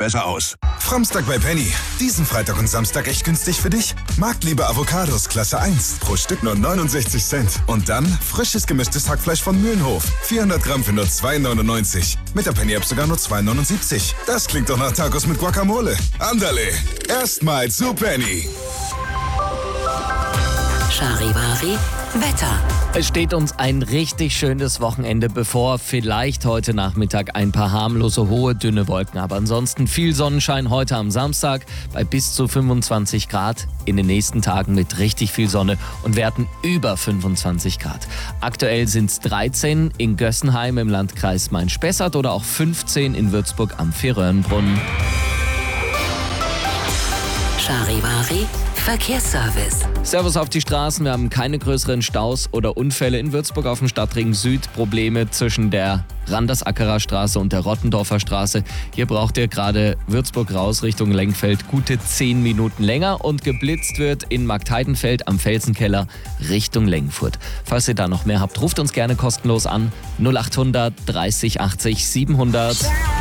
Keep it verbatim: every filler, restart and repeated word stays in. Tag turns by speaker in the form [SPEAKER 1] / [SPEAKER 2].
[SPEAKER 1] besser aus. Framstag bei Penny. Diesen Freitag und Samstag echt günstig für dich. Marktliebe Avocados Klasse eins. Pro Stück nur neunundsechzig Cent. Und dann frisches gemischtes Hackfleisch von Mühlenhof. vierhundert Gramm für nur zwei neunundneunzig. Mit der Penny-App sogar nur zwei neunundsiebzig. Das klingt doch nach Tacos mit Guacamole. Andale. Erstmal zu Penny.
[SPEAKER 2] Charivari Wetter.
[SPEAKER 3] Es steht uns ein richtig schönes Wochenende bevor. Vielleicht heute Nachmittag ein paar harmlose, hohe, dünne Wolken. Aber ansonsten viel Sonnenschein heute am Samstag bei bis zu fünfundzwanzig Grad. In den nächsten Tagen mit richtig viel Sonne und Werten über fünfundzwanzig Grad. Aktuell sind es dreizehn in Gössenheim im Landkreis Main-Spessart oder auch fünfzehn in Würzburg am Färöernbrunnen.
[SPEAKER 2] Charivari Verkehrsservice.
[SPEAKER 3] Servus auf die Straßen. Wir haben keine größeren Staus oder Unfälle in Würzburg auf dem Stadtring Süd. Probleme zwischen der Randersackerer Straße und der Rottendorfer Straße. Hier braucht ihr gerade Würzburg raus Richtung Lengfeld gute zehn Minuten länger und geblitzt wird in Marktheidenfeld am Felsenkeller Richtung Lengfurt. Falls ihr da noch mehr habt, ruft uns gerne kostenlos an null achthundert dreißig achtzig siebenhundert.